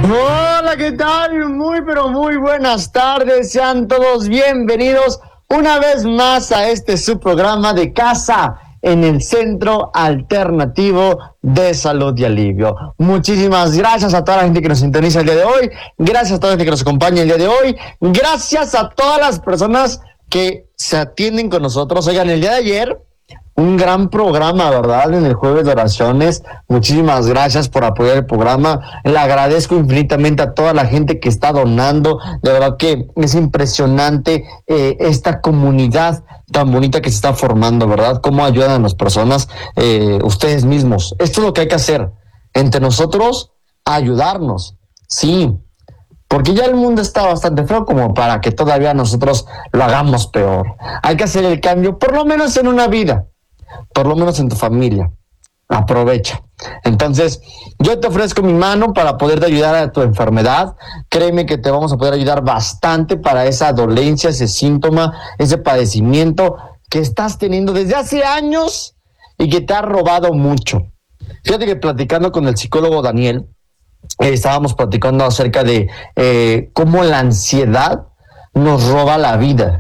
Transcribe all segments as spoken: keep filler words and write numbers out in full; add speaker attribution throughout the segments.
Speaker 1: Hola, ¿qué tal? Muy, pero muy buenas tardes. Sean todos bienvenidos una vez más a este subprograma de Casa en el Centro Alternativo de Salud y Alivio. Muchísimas gracias a toda la gente que nos sintoniza el día de hoy. Gracias a toda la gente que nos acompaña el día de hoy. Gracias a todas las personas que se atienden con nosotros. Oigan, el día de ayer, un gran programa, ¿verdad? En el jueves de oraciones. Muchísimas gracias por apoyar el programa. Le agradezco infinitamente a toda la gente que está donando. De verdad que es impresionante eh, esta comunidad tan bonita que se está formando, ¿verdad? Cómo ayudan a las personas, eh, ustedes mismos. Esto es lo que hay que hacer. Entre nosotros, ayudarnos. Sí. Porque ya el mundo está bastante feo como para que todavía nosotros lo hagamos peor. Hay que hacer el cambio, por lo menos en una vida. Por lo menos en tu familia. Aprovecha. Entonces, yo te ofrezco mi mano para poderte ayudar a tu enfermedad. Créeme que te vamos a poder ayudar bastante para esa dolencia, ese síntoma, ese padecimiento que estás teniendo desde hace años y que te ha robado mucho. Fíjate que platicando con el psicólogo Daniel, eh, estábamos platicando acerca de eh, cómo la ansiedad nos roba la vida.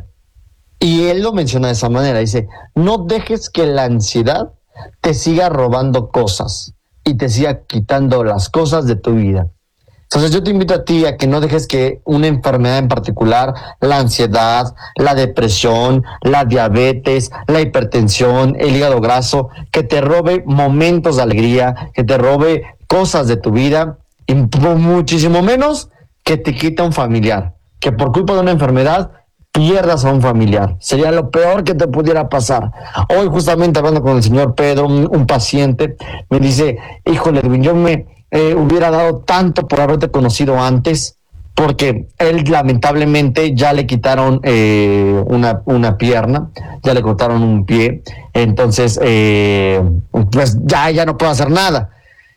Speaker 1: Y él lo menciona de esa manera, dice, no dejes que la ansiedad te siga robando cosas y te siga quitando las cosas de tu vida. Entonces yo te invito a ti a que no dejes que una enfermedad en particular, la ansiedad, la depresión, la diabetes, la hipertensión, el hígado graso, que te robe momentos de alegría, que te robe cosas de tu vida, y muchísimo menos que te quita un familiar, que por culpa de una enfermedad pierdas a un familiar. Sería lo peor que te pudiera pasar. Hoy justamente hablando con el señor Pedro, un, un paciente, me dice, híjole, Edwin, yo me eh, hubiera dado tanto por haberte conocido antes, porque él lamentablemente ya le quitaron eh, una, una pierna, ya le cortaron un pie, entonces eh, pues ya, ya no puedo hacer nada.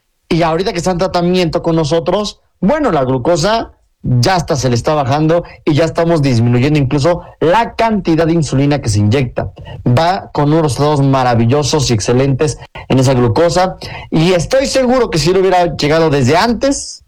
Speaker 1: Y ahorita que está en tratamiento con nosotros, bueno, la glucosa ya hasta se le está bajando y ya estamos disminuyendo incluso la cantidad de insulina que se inyecta. Va con unos resultados maravillosos y excelentes en esa glucosa y estoy seguro que si lo hubiera llegado desde antes,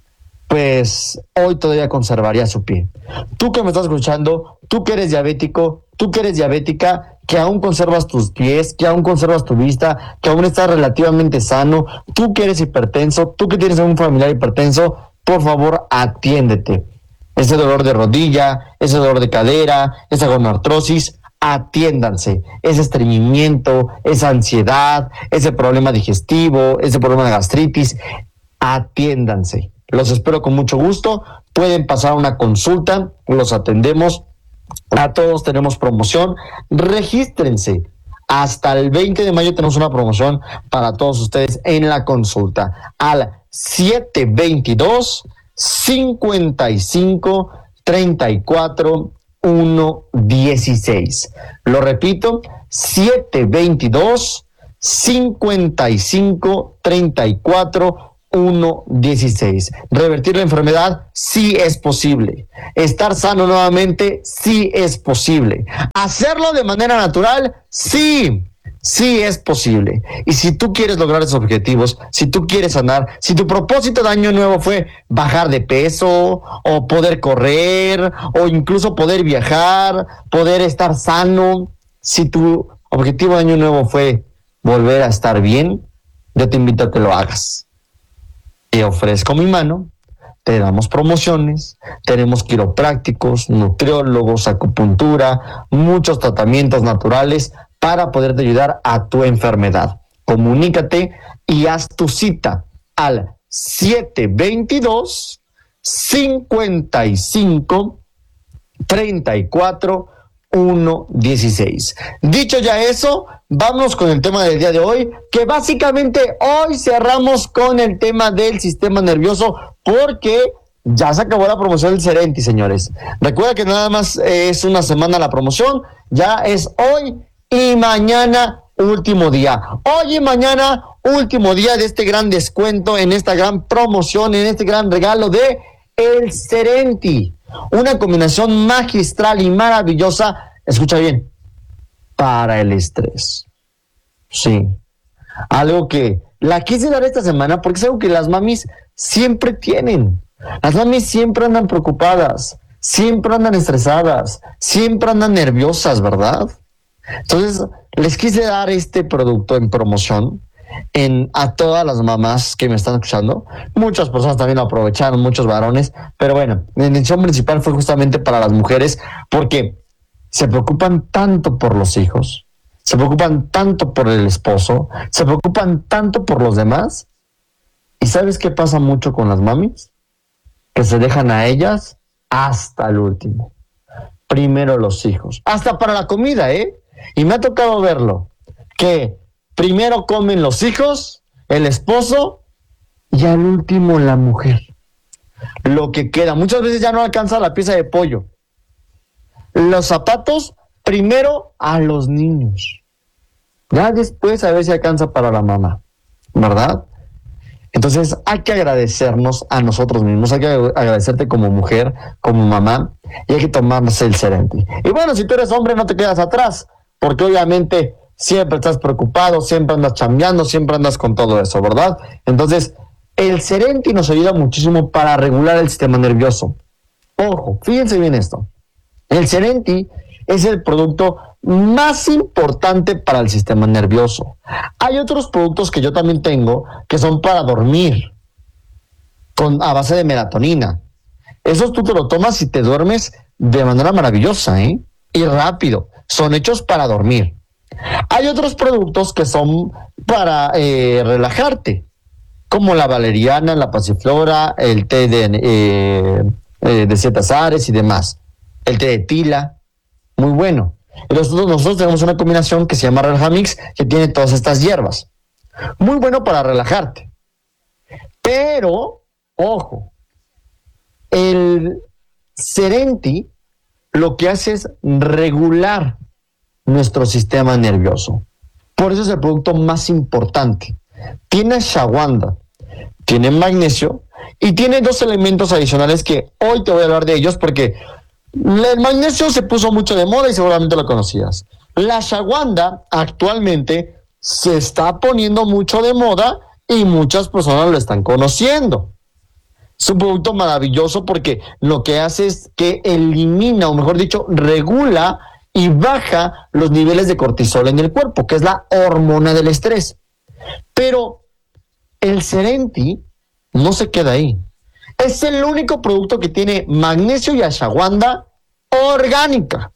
Speaker 1: pues hoy todavía conservaría su pie. Tú que me estás escuchando, tú que eres diabético, tú que eres diabética, que aún conservas tus pies, que aún conservas tu vista, que aún estás relativamente sano, tú que eres hipertenso, tú que tienes a un familiar hipertenso, por favor, atiéndete. Ese dolor de rodilla, ese dolor de cadera, esa gonartrosis, atiéndanse. Ese estreñimiento, esa ansiedad, ese problema digestivo, ese problema de gastritis, atiéndanse. Los espero con mucho gusto. Pueden pasar una consulta, los atendemos. A todos tenemos promoción. Regístrense. Hasta el veinte de mayo tenemos una promoción para todos ustedes en la consulta. Al siete veintidós, cincuenta y cinco, treinta y cuatro, uno dieciséis. Lo repito, siete veintidós, cincuenta y cinco, treinta y cuatro, uno dieciséis. Revertir la enfermedad sí es posible. Estar sano nuevamente sí es posible. Hacerlo de manera natural sí. Sí es posible. Y si tú quieres lograr esos objetivos, si tú quieres sanar, si tu propósito de año nuevo fue bajar de peso, o poder correr, o incluso poder viajar, poder estar sano, si tu objetivo de año nuevo fue volver a estar bien, yo te invito a que lo hagas. Te ofrezco mi mano, te damos promociones, tenemos quiroprácticos, nutriólogos, acupuntura, muchos tratamientos naturales para poderte ayudar a tu enfermedad. Comunícate y haz tu cita al siete veintidós, cincuenta y cinco, treinta y cuatro, uno dieciséis. Dicho ya eso, vamos con el tema del día de hoy, que básicamente hoy cerramos con el tema del sistema nervioso, porque ya se acabó la promoción del Serenti, señores. Recuerda que nada más es una semana la promoción, ya es hoy y mañana último día. Hoy y mañana último día de este gran descuento, en esta gran promoción, en este gran regalo de el Serenti. Una combinación magistral y maravillosa, escucha bien, para el estrés. Sí, algo que la quise dar esta semana porque es algo que las mamis siempre tienen. Las mamis siempre andan preocupadas, siempre andan estresadas, siempre andan nerviosas, ¿verdad? Entonces, les quise dar este producto en promoción en, a todas las mamás que me están escuchando. Muchas personas también lo aprovecharon, muchos varones, pero bueno, la intención principal fue justamente para las mujeres porque se preocupan tanto por los hijos, se preocupan tanto por el esposo, se preocupan tanto por los demás. ¿Y sabes qué pasa mucho con las mamis? Que se dejan a ellas hasta el último. Primero los hijos, hasta para la comida, ¿eh? Y me ha tocado verlo, que primero comen los hijos, el esposo y al último la mujer. Lo que queda, muchas veces ya no alcanza la pieza de pollo. Los zapatos, primero a los niños. Ya después a ver si alcanza para la mamá, ¿verdad? Entonces hay que agradecernos a nosotros mismos, hay que agradecerte como mujer, como mamá, y hay que tomarnos el Serenity. Y bueno, si tú eres hombre no te quedas atrás, porque obviamente siempre estás preocupado, siempre andas chambeando, siempre andas con todo eso, ¿verdad? Entonces, el Serenity nos ayuda muchísimo para regular el sistema nervioso. Ojo, fíjense bien esto. El Serenity es el producto más importante para el sistema nervioso. Hay otros productos que yo también tengo que son para dormir, con, a base de melatonina. Esos tú te lo tomas y te duermes de manera maravillosa, ¿eh? Y rápido. Son hechos para dormir. Hay otros productos que son para eh, relajarte, como la valeriana, la pasiflora, el té de, eh, eh, de setas ares y demás. El té de tila, muy bueno. Y nosotros, nosotros tenemos una combinación que se llama Relajamix, que tiene todas estas hierbas. Muy bueno para relajarte. Pero, ojo, el Serenity lo que hace es regular nuestro sistema nervioso. Por eso es el producto más importante. Tiene ashwagandha, tiene magnesio y tiene dos elementos adicionales que hoy te voy a hablar de ellos porque el magnesio se puso mucho de moda y seguramente lo conocías. La ashwagandha actualmente se está poniendo mucho de moda y muchas personas lo están conociendo. Es un producto maravilloso porque lo que hace es que elimina, o mejor dicho, regula y baja los niveles de cortisol en el cuerpo, que es la hormona del estrés. Pero el Serenity no se queda ahí. Es el único producto que tiene magnesio y ashwagandha orgánica.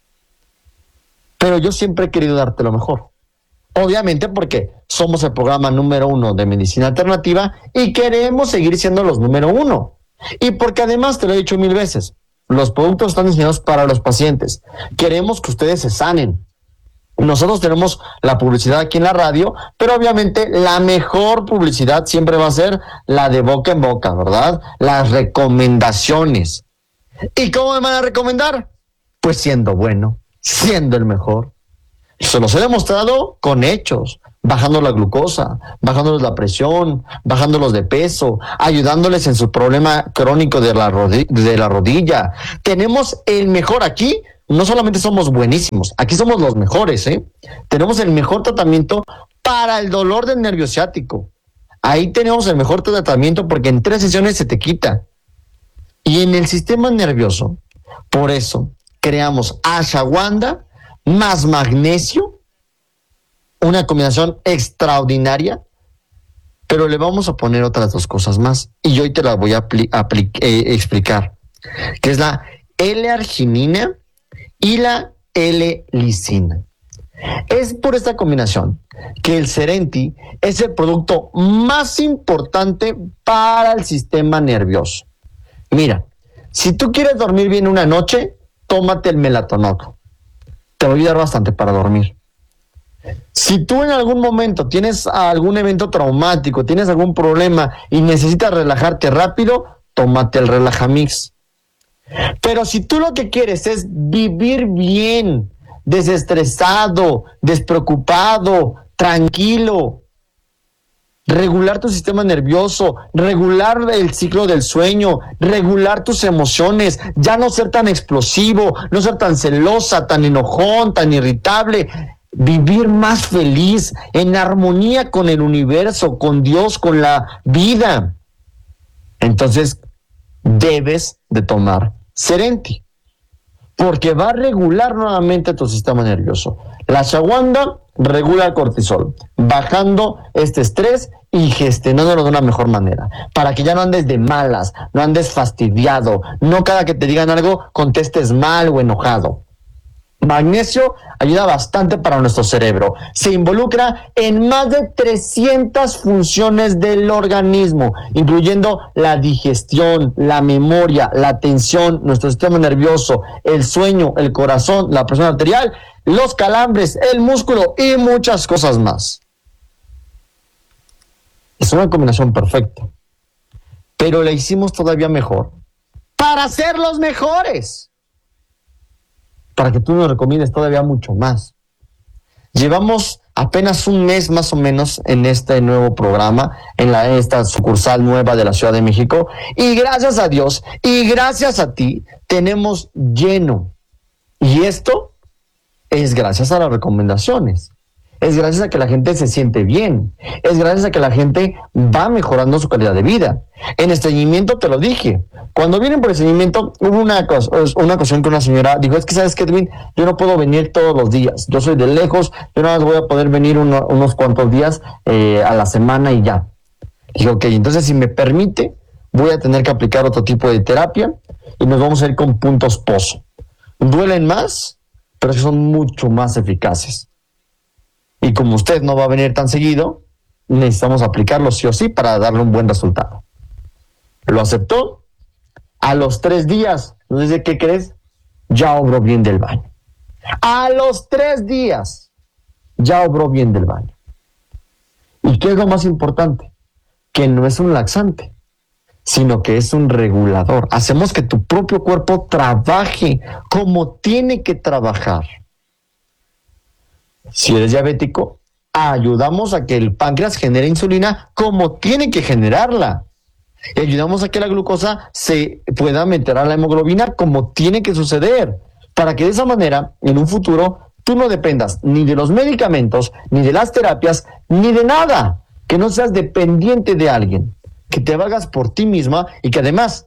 Speaker 1: Pero yo siempre he querido darte lo mejor. Obviamente porque somos el programa número uno de medicina alternativa y queremos seguir siendo los número uno. Y porque además, te lo he dicho mil veces, los productos están diseñados para los pacientes. Queremos que ustedes se sanen. Nosotros tenemos la publicidad aquí en la radio, pero obviamente la mejor publicidad siempre va a ser la de boca en boca, ¿verdad? Las recomendaciones. ¿Y cómo me van a recomendar? Pues siendo bueno, siendo el mejor. Se los he demostrado con hechos, bajando la glucosa, bajándoles la presión, bajándolos de peso, ayudándoles en su problema crónico de la, rodi- de la rodilla. Tenemos el mejor aquí. No solamente somos buenísimos, aquí somos los mejores, ¿eh? Tenemos el mejor tratamiento para el dolor del nervio ciático. Ahí tenemos el mejor tratamiento porque en tres sesiones se te quita. Y en el sistema nervioso, por eso creamos ashwagandha más magnesio, una combinación extraordinaria, pero le vamos a poner otras dos cosas más. Y hoy te las voy a apli- apli- eh, explicar, que es la L-arginina y la L-lisina. Es por esta combinación que el Serenity es el producto más importante para el sistema nervioso. Mira, si tú quieres dormir bien una noche, tómate el melatonol. Te va a ayudar bastante para dormir. Si tú en algún momento tienes algún evento traumático, tienes algún problema y necesitas relajarte rápido, tómate el Relajamix. Pero si tú lo que quieres es vivir bien, desestresado, despreocupado, tranquilo, regular tu sistema nervioso, regular el ciclo del sueño, regular tus emociones, ya no ser tan explosivo, no ser tan celosa, tan enojón, tan irritable, vivir más feliz, en armonía con el universo, con Dios, con la vida. Entonces, debes de tomar Serenti, porque va a regular nuevamente tu sistema nervioso. La ashwagandha regula el cortisol, bajando este estrés y gestionándolo de una mejor manera, para que ya no andes de malas, no andes fastidiado, no cada que te digan algo contestes mal o enojado. Magnesio ayuda bastante para nuestro cerebro. Se involucra en más de trescientas funciones del organismo, incluyendo la digestión, la memoria, la atención, nuestro sistema nervioso, el sueño, el corazón, la presión arterial, los calambres, el músculo y muchas cosas más. Es una combinación perfecta, pero la hicimos todavía mejor para ser los mejores, para que tú nos recomiendes todavía mucho más. Llevamos apenas un mes más o menos en este nuevo programa, en la, esta sucursal nueva de la Ciudad de México, y gracias a Dios y gracias a ti tenemos lleno. Y esto es gracias a las recomendaciones. Es gracias a que la gente se siente bien. Es gracias a que la gente va mejorando su calidad de vida. En estreñimiento te lo dije. Cuando vienen por estreñimiento, hubo una, una ocasión que una señora dijo, es que sabes qué, Edwin, yo no puedo venir todos los días. Yo soy de lejos, yo nada más voy a poder venir uno, unos cuantos días eh, a la semana y ya. Dije, ok, entonces si me permite, voy a tener que aplicar otro tipo de terapia y nos vamos a ir con puntos pozo. Duelen más, pero son mucho más eficaces. Y como usted no va a venir tan seguido, necesitamos aplicarlo sí o sí para darle un buen resultado. Lo aceptó. A los tres días, nos dice, ¿qué crees? Ya obró bien del baño. A los tres días, ya obró bien del baño. ¿Y qué es lo más importante? Que no es un laxante, sino que es un regulador. Hacemos que tu propio cuerpo trabaje como tiene que trabajar. Si eres diabético, ayudamos a que el páncreas genere insulina como tiene que generarla. Y ayudamos a que la glucosa se pueda meter a la hemoglobina como tiene que suceder. Para que de esa manera, en un futuro, tú no dependas ni de los medicamentos, ni de las terapias, ni de nada. Que no seas dependiente de alguien. Que te hagas por ti misma y que además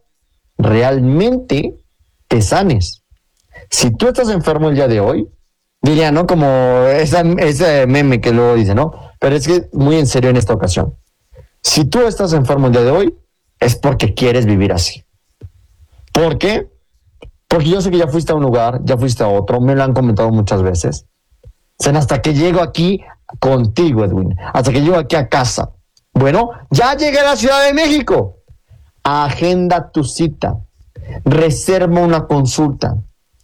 Speaker 1: realmente te sanes. Si tú estás enfermo el día de hoy, diría, ¿no? Como esa, ese meme que luego dice, ¿no? Pero es que muy en serio en esta ocasión. Si tú estás enfermo el día de hoy, es porque quieres vivir así. ¿Por qué? Porque yo sé que ya fuiste a un lugar, ya fuiste a otro, me lo han comentado muchas veces. O sea, hasta que llego aquí contigo, Edwin, hasta que llego aquí a casa. Bueno, ya llegué a la Ciudad de México. Agenda tu cita, reserva una consulta,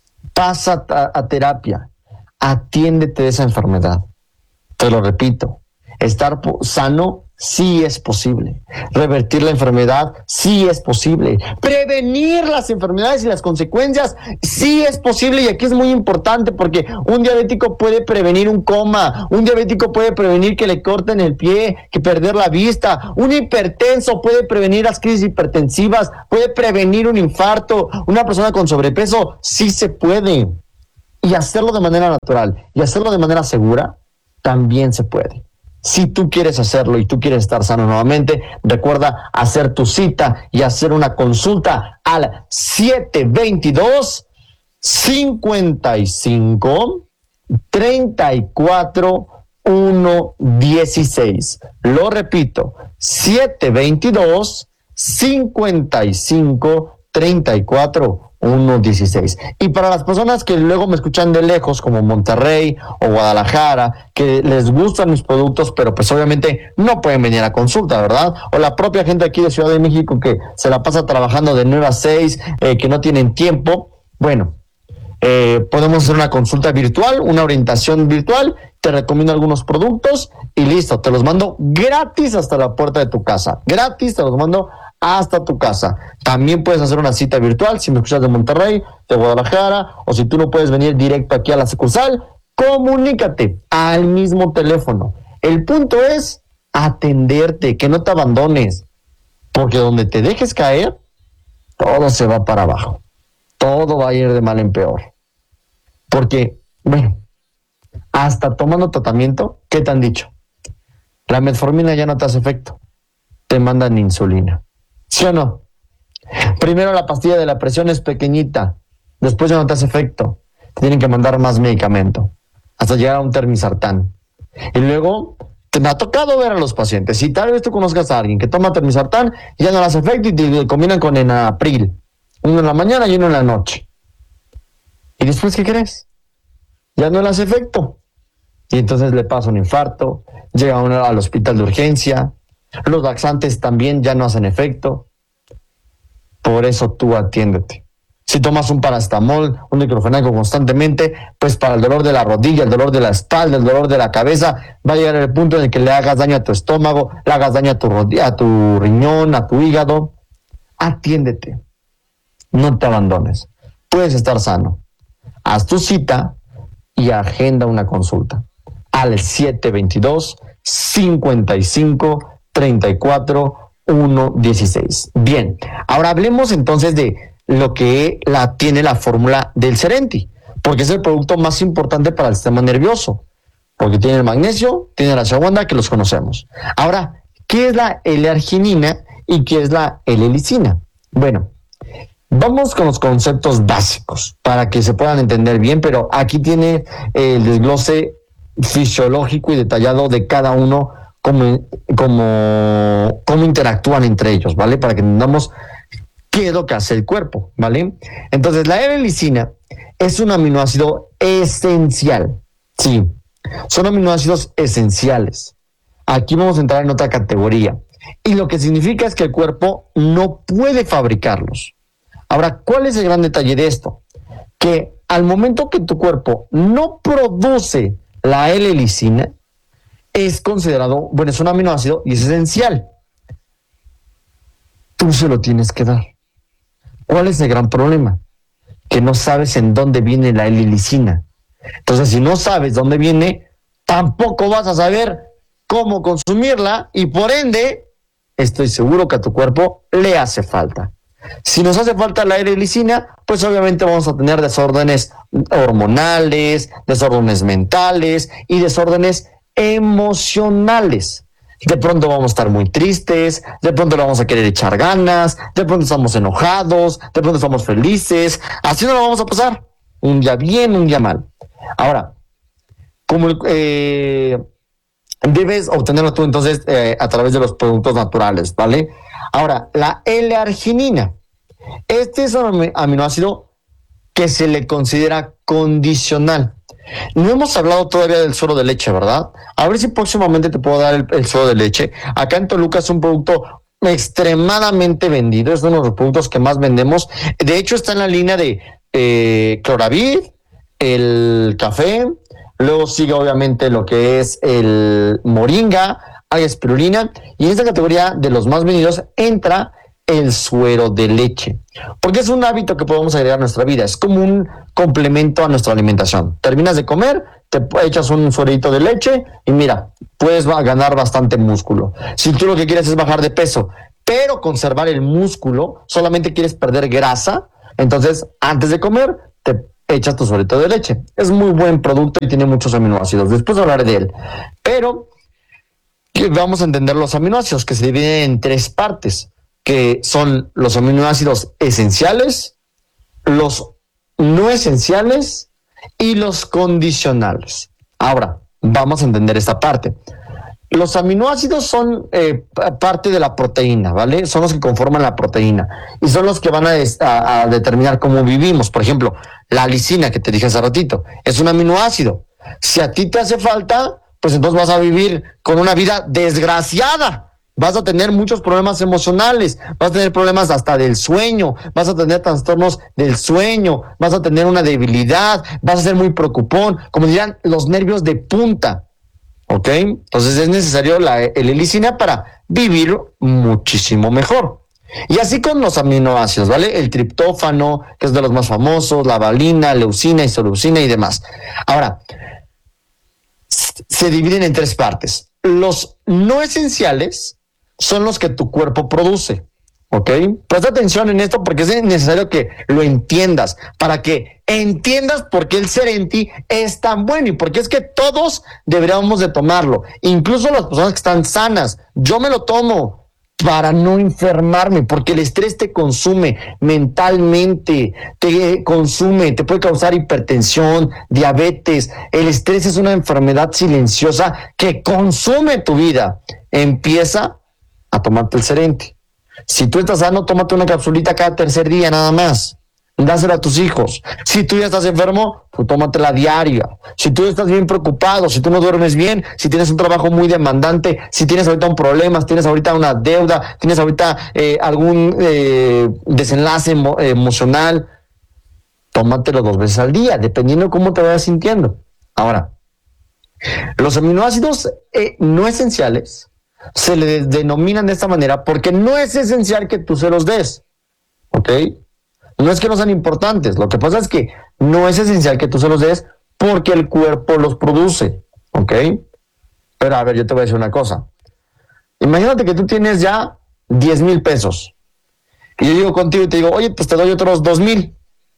Speaker 1: pasa a, a terapia. Atiéndete de esa enfermedad. Te lo repito, estar sano sí es posible. Revertir la enfermedad sí es posible. Prevenir las enfermedades y las consecuencias sí es posible. Y aquí es muy importante porque un diabético puede prevenir un coma, un diabético puede prevenir que le corten el pie, que perder la vista, un hipertenso puede prevenir las crisis hipertensivas, puede prevenir un infarto, una persona con sobrepeso, sí se puede. Y hacerlo de manera natural y hacerlo de manera segura, también se puede. Si tú quieres hacerlo y tú quieres estar sano nuevamente, recuerda hacer tu cita y hacer una consulta al siete veintidós, cincuenta y cinco, treinta y cuatro, uno dieciséis. Lo repito, siete veintidós, cincuenta y cinco, treinta y cuatro, uno dieciséis. Y para las personas que luego me escuchan de lejos, como Monterrey o Guadalajara, que les gustan mis productos, pero pues obviamente no pueden venir a consulta, ¿verdad? O la propia gente aquí de Ciudad de México que se la pasa trabajando de nueve a seis, eh, que no tienen tiempo. Bueno, eh, podemos hacer una consulta virtual, una orientación virtual, te recomiendo algunos productos y listo, te los mando gratis hasta la puerta de tu casa. Gratis, te los mando hasta tu casa. También puedes hacer una cita virtual si me escuchas de Monterrey, de Guadalajara, o si tú no puedes venir directo aquí a la sucursal, comunícate al mismo teléfono. El punto es atenderte, que no te abandones, porque donde te dejes caer, todo se va para abajo. Todo va a ir de mal en peor. Porque, bueno, hasta tomando tratamiento, ¿qué te han dicho? La metformina ya no te hace efecto. Te mandan insulina. ¿Sí o no? Primero la pastilla de la presión es pequeñita, después ya no te hace efecto, te tienen que mandar más medicamento, hasta llegar a un termisartán. Y luego, te me ha tocado ver a los pacientes, si tal vez tú conozcas a alguien que toma termisartán, ya no le hace efecto y te combinan con Enalapril, uno en la mañana y uno en la noche. ¿Y después qué crees? Ya no le hace efecto. Y entonces le pasa un infarto, llega uno al hospital de urgencia, los laxantes también ya no hacen efecto. Por eso tú atiéndete. Si tomas un paracetamol, un diclofenaco constantemente, pues para el dolor de la rodilla, el dolor de la espalda, el dolor de la cabeza, va a llegar el punto en el que le hagas daño a tu estómago, le hagas daño a tu rodilla, a tu riñón, a tu hígado. Atiéndete. No te abandones. Puedes estar sano. Haz tu cita y agenda una consulta al siete veintidós, cincuenta y cinco, treinta y cuatro, uno dieciséis. Bien, ahora hablemos entonces de lo que la, tiene la fórmula del Cerenti, porque es el producto más importante para el sistema nervioso, porque tiene el magnesio, tiene la ashwagandha, que los conocemos. Ahora, ¿qué es la L-arginina y qué es la L-lisina? Bueno, vamos con los conceptos básicos para que se puedan entender bien, pero aquí tiene el desglose fisiológico y detallado de cada uno, cómo, cómo, cómo interactúan entre ellos, ¿vale? Para que entendamos qué es lo que hace el cuerpo, ¿vale? Entonces, la L-lisina es un aminoácido esencial, sí, son aminoácidos esenciales. Aquí vamos a entrar en otra categoría, y lo que significa es que el cuerpo no puede fabricarlos. Ahora, ¿cuál es el gran detalle de esto? Que al momento que tu cuerpo no produce la L-lisina, es considerado, bueno, es un aminoácido y es esencial. Tú se lo tienes que dar. ¿Cuál es el gran problema? Que no sabes en dónde viene la L-lisina. Entonces, si no sabes dónde viene, tampoco vas a saber cómo consumirla y por ende, estoy seguro que a tu cuerpo le hace falta. Si nos hace falta la L-lisina, pues obviamente vamos a tener desórdenes hormonales, desórdenes mentales y desórdenes emocionales. De pronto vamos a estar muy tristes, de pronto le vamos a querer echar ganas, de pronto estamos enojados, de pronto estamos felices. Así no lo vamos a pasar. Un día bien, un día mal. Ahora, como eh, debes obtenerlo tú entonces eh, a través de los productos naturales, ¿vale? Ahora, la L-arginina. Este es un aminoácido que se le considera condicional. No hemos hablado todavía del suero de leche, ¿verdad? A ver si próximamente te puedo dar el, el suero de leche. Acá en Toluca es un producto extremadamente vendido, es uno de los productos que más vendemos. De hecho, está en la línea de eh, Cloravid, el café, luego sigue obviamente lo que es el moringa, hay espirulina, y en esta categoría de los más vendidos entra el suero de leche, porque es un hábito que podemos agregar a nuestra vida, es como un complemento a nuestra alimentación. Terminas de comer, te echas un suerito de leche y mira, puedes ganar bastante músculo. Si tú lo que quieres es bajar de peso, pero conservar el músculo, solamente quieres perder grasa, entonces antes de comer te echas tu suerito de leche. Es muy buen producto y tiene muchos aminoácidos, después hablaré de él, pero vamos a entender los aminoácidos que se dividen en tres partes, que son los aminoácidos esenciales, los no esenciales y los condicionales. Ahora, vamos a entender esta parte. Los aminoácidos son eh, parte de la proteína, ¿vale? Son los que conforman la proteína y son los que van a, a, a determinar cómo vivimos. Por ejemplo, la lisina que te dije hace ratito es un aminoácido. Si a ti te hace falta, pues entonces vas a vivir con una vida desgraciada. Vas a tener muchos problemas emocionales, vas a tener problemas hasta del sueño, vas a tener trastornos del sueño, vas a tener una debilidad, vas a ser muy preocupón, como dirán, los nervios de punta, ¿ok? Entonces es necesario la L-lisina para vivir muchísimo mejor. Y así con los aminoácidos, ¿vale? El triptófano, que es de los más famosos, la valina, leucina, isoleucina y demás. Ahora, se dividen en tres partes. Los no esenciales son los que tu cuerpo produce, ¿ok? Presta atención en esto porque es necesario que lo entiendas, para que entiendas por qué el Cerenti es tan bueno y por qué es que todos deberíamos de tomarlo, incluso las personas que están sanas. Yo me lo tomo, para no enfermarme, porque el estrés te consume mentalmente, te consume, te puede causar hipertensión, diabetes. El estrés es una enfermedad silenciosa que consume tu vida. Empieza a tomarte el Serenti. Si tú estás sano, tómate una capsulita cada tercer día nada más. Dásela a tus hijos. Si tú ya estás enfermo, pues tómatela diaria. Si tú estás bien preocupado, si tú no duermes bien, si tienes un trabajo muy demandante, si tienes ahorita un problema, si tienes ahorita una deuda, tienes ahorita eh, algún eh, desenlace emo- emocional, tómatelo dos veces al día, dependiendo de cómo te vayas sintiendo. Ahora, los aminoácidos eh, no esenciales se les denominan de esta manera porque no es esencial que tú se los des, ¿ok? No es que no sean importantes, lo que pasa es que no es esencial que tú se los des porque el cuerpo los produce, ¿ok? Pero a ver, yo te voy a decir una cosa. Imagínate que tú tienes ya diez mil pesos y yo llego contigo y te digo, oye, pues te doy otros dos mil.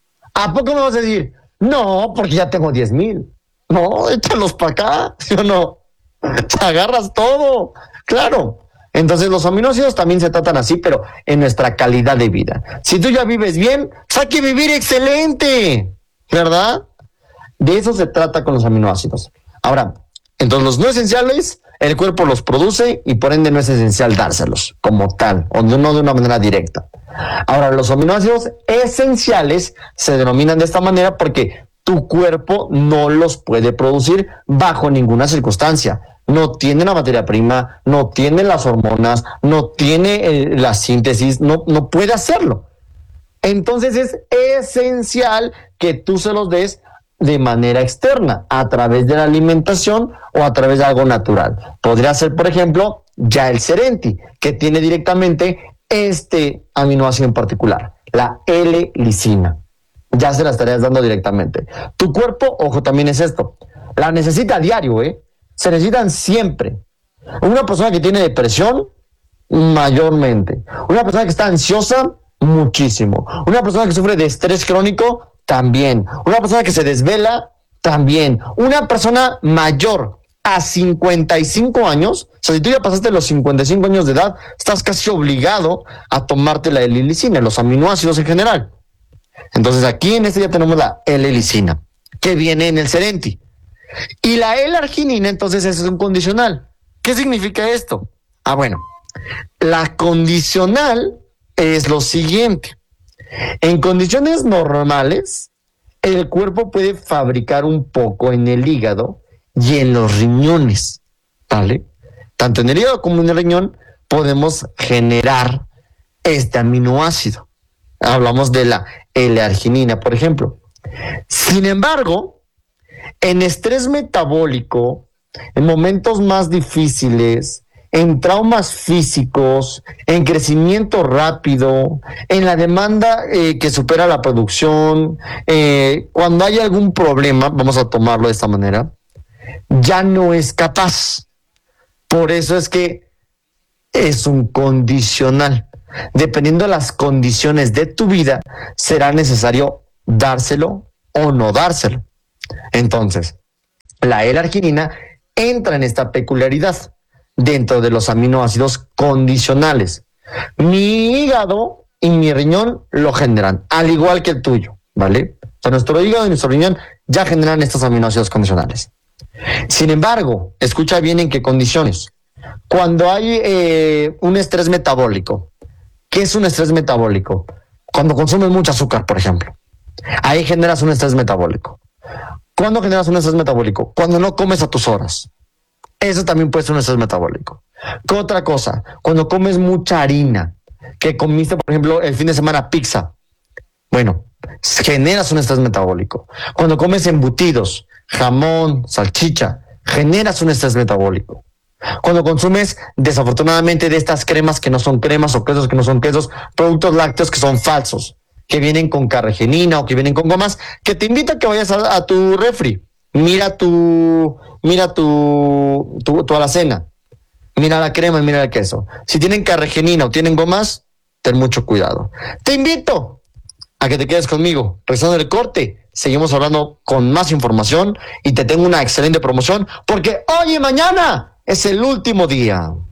Speaker 1: ¿A poco me vas a decir? No, porque ya tengo diez mil. No, échalos para acá, ¿sí o no? Te agarras todo, claro. Entonces los aminoácidos también se tratan así, pero en nuestra calidad de vida. Si tú ya vives bien, pues hay que vivir excelente, ¿verdad? De eso se trata con los aminoácidos. Ahora, entonces los no esenciales, el cuerpo los produce y por ende no es esencial dárselos como tal, o no de una manera directa. Ahora, los aminoácidos esenciales se denominan de esta manera porque tu cuerpo no los puede producir bajo ninguna circunstancia. No tiene la materia prima, no tiene las hormonas, no tiene eh, la síntesis, no, no puede hacerlo. Entonces es esencial que tú se los des de manera externa, a través de la alimentación o a través de algo natural. Podría ser, por ejemplo, ya el Serenti, que tiene directamente este aminoácido en particular, la L-lisina. Ya se la estarías dando directamente. Tu cuerpo, ojo, también es esto, la necesita a diario, ¿eh? Se necesitan siempre. Una persona que tiene depresión, mayormente. Una persona que está ansiosa, muchísimo. Una persona que sufre de estrés crónico, también. Una persona que se desvela, también. Una persona mayor a cincuenta y cinco años, o sea, si tú ya pasaste los cincuenta y cinco años de edad, estás casi obligado a tomarte la L-lisina, los aminoácidos en general. Entonces aquí en este ya tenemos la L-lisina, que viene en el Serenti. Y la L-arginina, entonces, es un condicional. ¿Qué significa esto? Ah, bueno, la condicional es lo siguiente. En condiciones normales, el cuerpo puede fabricar un poco en el hígado y en los riñones, ¿vale? Tanto en el hígado como en el riñón podemos generar este aminoácido. Hablamos de la L-arginina, por ejemplo. Sin embargo, en estrés metabólico, en momentos más difíciles, en traumas físicos, en crecimiento rápido, en la demanda eh, que supera la producción, eh, cuando hay algún problema, vamos a tomarlo de esta manera, ya no es capaz. Por eso es que es un condicional. Dependiendo de las condiciones de tu vida, será necesario dárselo o no dárselo. Entonces, la L-arginina entra en esta peculiaridad dentro de los aminoácidos condicionales. Mi hígado y mi riñón lo generan, al igual que el tuyo, ¿vale? O sea, nuestro hígado y nuestro riñón ya generan estos aminoácidos condicionales. Sin embargo, escucha bien en qué condiciones. Cuando hay eh, un estrés metabólico, ¿qué es un estrés metabólico? Cuando consumes mucho azúcar, por ejemplo. Ahí generas un estrés metabólico. ¿Cuándo generas un estrés metabólico? Cuando no comes a tus horas. Eso también puede ser un estrés metabólico. ¿Qué otra cosa? Cuando comes mucha harina, que comiste, por ejemplo, el fin de semana pizza. Bueno, generas un estrés metabólico. Cuando comes embutidos, jamón, salchicha, generas un estrés metabólico. Cuando consumes, desafortunadamente, de estas cremas que no son cremas o quesos que no son quesos, productos lácteos que son falsos, que vienen con carragenina o que vienen con gomas, que te invita a que vayas a, a tu refri. Mira tu, mira tu, tu, tu alacena. Mira la crema y mira el queso. Si tienen carragenina o tienen gomas, ten mucho cuidado. Te invito a que te quedes conmigo. Regresando del corte, seguimos hablando con más información y te tengo una excelente promoción porque hoy y mañana es el último día.